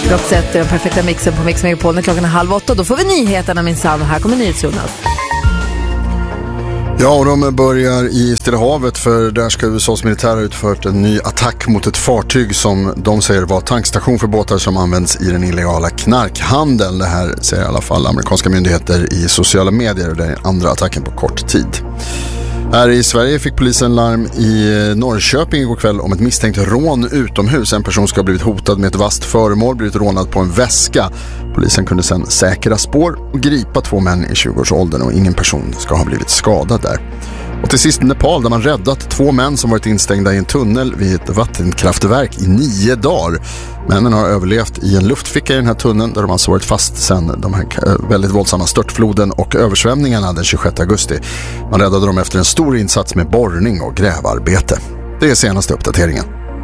Roxette, den perfekta mixen på Mix Megapol när klockan är 7:30. Då får vi nyheterna minsann och här kommer NyhetsJonas. Ja, och de börjar i Stilla havet, för där ska USAs militär ha utfört en ny attack mot ett fartyg som de säger var tankstation för båtar som används i den illegala knarkhandeln. Det här säger i alla fall amerikanska myndigheter i sociala medier, och det är den andra attacken på kort tid. Här i Sverige fick polisen larm i Norrköping igår kväll om ett misstänkt rån utomhus. En person ska ha blivit hotad med ett vasst föremål, blivit rånad på en väska. Polisen kunde sedan säkra spår och gripa 2 män i 20-årsåldern, och ingen person ska ha blivit skadad där. Och till sist Nepal, där man räddat 2 män som varit instängda i en tunnel vid ett vattenkraftverk i 9 dagar. Männen har överlevt i en luftficka i den här tunneln, där de alltså varit fast sedan de här väldigt våldsamma störtfloden och översvämningarna den 26 augusti. Man räddade dem efter en stor insats med borrning och grävarbete. Det är senaste uppdateringen.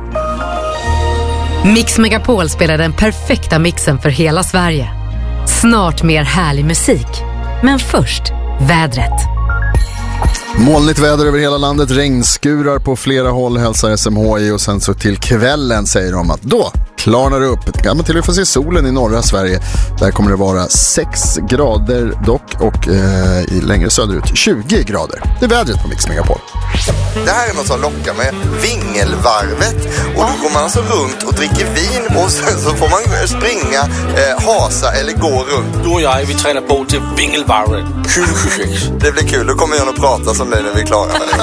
Mix Megapol spelar den perfekta mixen för hela Sverige. Snart mer härlig musik. Men först, vädret. Molnigt väder över hela landet, regnskurar på flera håll hälsar SMHI, och sen så till kvällen säger de att då klarnar det upp. Ja, men till vi får se solen i norra Sverige. Där kommer det vara 6 grader dock, och i längre söderut 20 grader. Det är vädret på Mix Megapol. Det här är något som lockar med Vingelvarvet, och då går man alltså runt och dricker vin, och sen så får man springa, hasa eller gå runt. Du och jag, vi tränar på till Vingelvarvet 2026. Det blir kul, då kommer jag att prata som dig när vi är klara med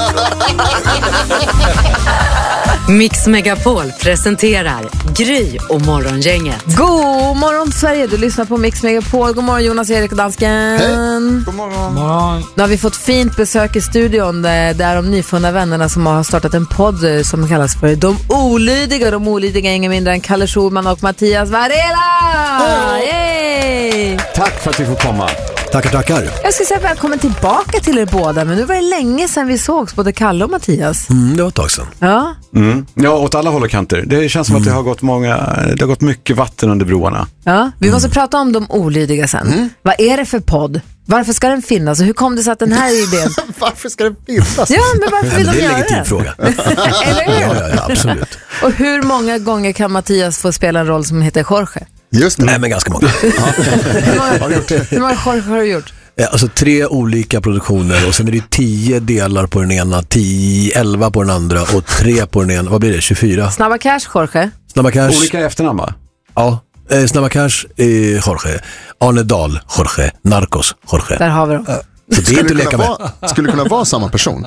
det. Mix Megapol presenterar Gry och Morgongänget. God morgon Sverige, du lyssnar på Mix Megapol. God morgon Jonas, Erik och dansken. Hej. God morgon. Nu har vi fått fint besök i studion. Det är de nyfunna vännerna som har startat en podd som kallas för De Olydiga. De Olydiga är ingen mindre än Kalle Schulman och Mattias Varela. Yay! Tack för att vi får komma. Tackar. Jag ska säga välkommen tillbaka till er båda. Men nu var det länge sedan vi sågs, både Kalle och Mattias. Det var ett tag sedan. Ja. Ja, åt alla håll och kanter. Det känns som att det har gått mycket vatten under broarna. Ja, vi måste prata om De Olydiga sen. Vad är det för podd? Varför ska den finnas? Och hur kom det sig att den här idén... Varför ska den finnas? Ja, men varför vill de göra det? Det är en legitim fråga. Eller hur? Ja, absolut. Och hur många gånger kan Mattias få spela en roll som heter Jorge? Just det. Nej, men ganska många. Hur många Jorge har du gjort? Alltså 3 olika produktioner, och sen är det 10 delar på den ena, 11 på den andra och 3 på den ena. Vad blir det? 24? Snabba Cash, Jorge. Snabba Cash. Olika efternamn, va? Ja. Snabba Cash, Jorge. Arne Dahl, Jorge. Narcos, Jorge. Där har vi dem. Så det är inte leka med. Skulle kunna vara samma person.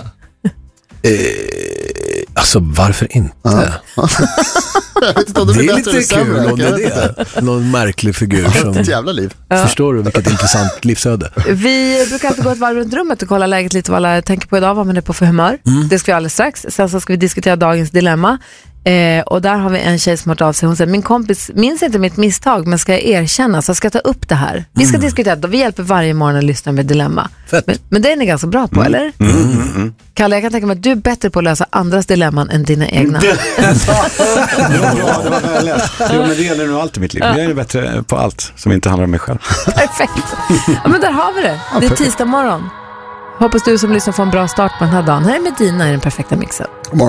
Alltså varför inte? Jag vet inte om det Det blir är bättre eller lite sämre. kul om det är det. Någon märklig figur som... Ett jävla liv. Förstår du vilket intressant livsöde? Vi brukar alltid gå ett varv runt rummet och kolla läget lite, vad alla tänker på idag, vad man är på för humör. Det ska vi alldeles strax. Sen så ska vi diskutera dagens dilemma. Och där har vi en tjej som har hört av sig. Hon säger, min kompis minns inte mitt misstag, men ska jag erkänna, så jag ska ta upp det här. Vi ska diskutera det. Vi hjälper varje morgon att lyssna med dilemma. Men det är ni ganska bra på, eller? Kalle, jag kan tänka mig att du är bättre på att lösa andras dilemman än dina egna. Det var väl lätt. Jo, men det gäller nog allt i mitt liv. Jag är bättre på allt som inte handlar om mig själv. Perfekt. Ja, men där har vi det. Det är tisdag morgon. Hoppas du som lyssnar får en bra start på den här dagen. Här är Medina i den perfekta mixen. God morgon.